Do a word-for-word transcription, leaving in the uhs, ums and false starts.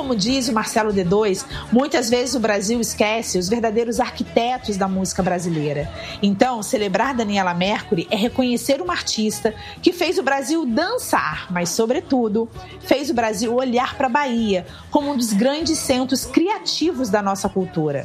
como diz o Marcelo D dois, muitas vezes o Brasil esquece os verdadeiros arquitetos da música brasileira. Então, celebrar Daniela Mercury é reconhecer uma artista que fez o Brasil dançar, mas, sobretudo, fez o Brasil olhar para a Bahia como um dos grandes centros criativos da nossa cultura.